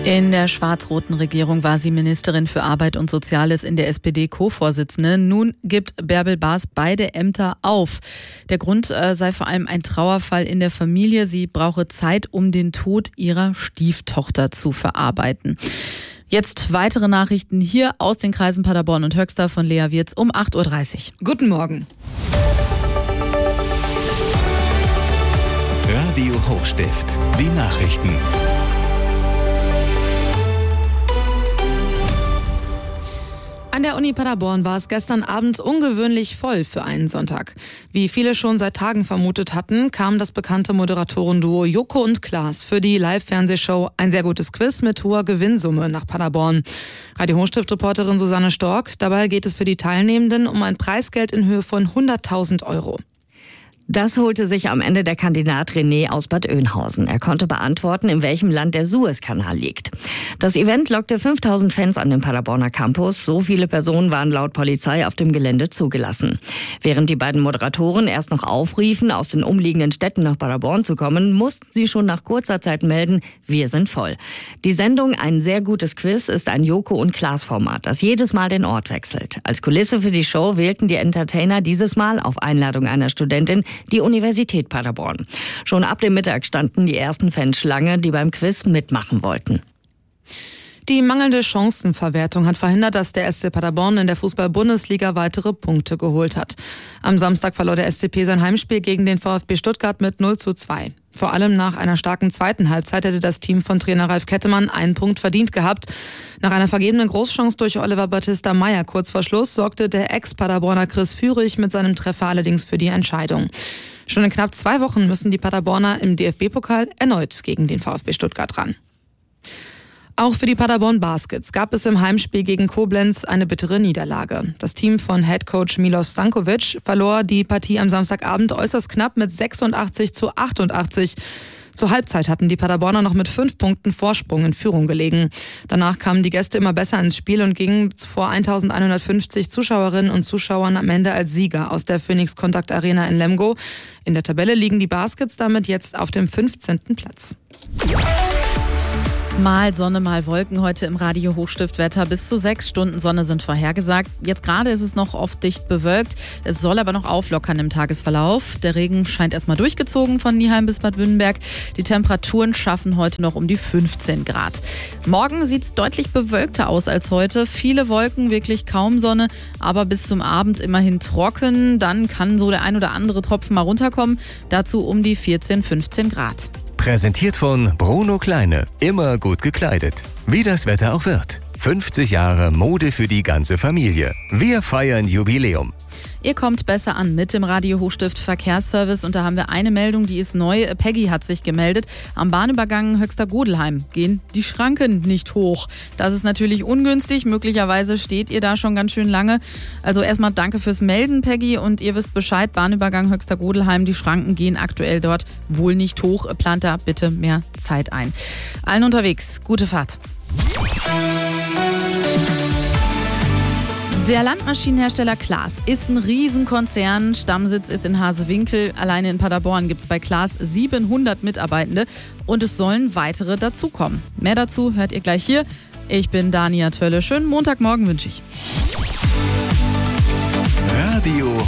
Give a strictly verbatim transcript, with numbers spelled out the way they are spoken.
In der schwarz-roten Regierung war sie Ministerin für Arbeit und Soziales, in der S P D-Co-Vorsitzende. Nun gibt Bärbel Baas beide Ämter auf. Der Grund äh, sei vor allem ein Trauerfall in der Familie. Sie brauche Zeit, um den Tod ihrer Stieftochter zu verarbeiten. Jetzt weitere Nachrichten hier aus den Kreisen Paderborn und Höxter von Lea Wirz um acht Uhr dreißig. Guten Morgen. Radio Hochstift, die Nachrichten. An der Uni Paderborn war es gestern Abend ungewöhnlich voll für einen Sonntag. Wie viele schon seit Tagen vermutet hatten, kam das bekannte Moderatorenduo Joko und Klaas für die Live-Fernsehshow Ein sehr gutes Quiz mit hoher Gewinnsumme nach Paderborn. Radio Hochstift-Reporterin Susanne Stork, dabei geht es für die Teilnehmenden um ein Preisgeld in Höhe von hunderttausend Euro. Das holte sich am Ende der Kandidat René aus Bad Oeynhausen. Er konnte beantworten, in welchem Land der Suezkanal liegt. Das Event lockte fünftausend Fans an dem Paderborner Campus. So viele Personen waren laut Polizei auf dem Gelände zugelassen. Während die beiden Moderatoren erst noch aufriefen, aus den umliegenden Städten nach Paderborn zu kommen, mussten sie schon nach kurzer Zeit melden, wir sind voll. Die Sendung Ein sehr gutes Quiz ist ein Joko- und Klaas-Format, das jedes Mal den Ort wechselt. Als Kulisse für die Show wählten die Entertainer dieses Mal auf Einladung einer Studentin die Universität Paderborn. Schon ab dem Mittag standen die ersten Fans Schlange, die beim Quiz mitmachen wollten. Die mangelnde Chancenverwertung hat verhindert, dass der S C Paderborn in der Fußball-Bundesliga weitere Punkte geholt hat. Am Samstag verlor der S C P sein Heimspiel gegen den VfB Stuttgart mit null zu zwei. Vor allem nach einer starken zweiten Halbzeit hätte das Team von Trainer Ralf Kettemann einen Punkt verdient gehabt. Nach einer vergebenen Großchance durch Oliver Battista Meyer kurz vor Schluss sorgte der Ex-Paderborner Chris Führig mit seinem Treffer allerdings für die Entscheidung. Schon in knapp zwei Wochen müssen die Paderborner im D F B-Pokal erneut gegen den VfB Stuttgart ran. Auch für die Paderborn Baskets gab es im Heimspiel gegen Koblenz eine bittere Niederlage. Das Team von Headcoach Milos Stankovic verlor die Partie am Samstagabend äußerst knapp mit sechsundachtzig zu achtundachtzig. Zur Halbzeit hatten die Paderborner noch mit fünf Punkten Vorsprung in Führung gelegen. Danach kamen die Gäste immer besser ins Spiel und gingen vor eintausendeinhundertfünfzig Zuschauerinnen und Zuschauern am Ende als Sieger aus der Phoenix Contact Arena in Lemgo. In der Tabelle liegen die Baskets damit jetzt auf dem fünfzehnten Platz. Mal Sonne, mal Wolken heute im Radio Hochstiftwetter. Bis zu sechs Stunden Sonne sind vorhergesagt. Jetzt gerade ist es noch oft dicht bewölkt. Es soll aber noch auflockern im Tagesverlauf. Der Regen scheint erstmal durchgezogen von Nieheim bis Bad Wünnenberg. Die Temperaturen schaffen heute noch um die fünfzehn Grad. Morgen sieht es deutlich bewölkter aus als heute. Viele Wolken, wirklich kaum Sonne, aber bis zum Abend immerhin trocken. Dann kann so der ein oder andere Tropfen mal runterkommen. Dazu um die vierzehn, fünfzehn Grad. Präsentiert von Bruno Kleine. Immer gut gekleidet. Wie das Wetter auch wird. fünfzig Jahre Mode für die ganze Familie. Wir feiern Jubiläum. Ihr kommt besser an mit dem Radio Hochstift Verkehrsservice und da haben wir eine Meldung, die ist neu. Peggy hat sich gemeldet. Am Bahnübergang Höxter-Godelheim gehen die Schranken nicht hoch. Das ist natürlich ungünstig. Möglicherweise steht ihr da schon ganz schön lange. Also erstmal danke fürs Melden, Peggy. Und ihr wisst Bescheid, Bahnübergang Höxter-Godelheim, die Schranken gehen aktuell dort wohl nicht hoch. Plant da bitte mehr Zeit ein. Allen unterwegs, gute Fahrt. Der Landmaschinenhersteller Klaas ist ein Riesenkonzern. Stammsitz ist in Hasewinkel. Alleine in Paderborn gibt es bei Klaas siebenhundert Mitarbeitende und es sollen weitere dazukommen. Mehr dazu hört ihr gleich hier. Ich bin Dania Tölle. Schönen Montagmorgen wünsche ich. Radio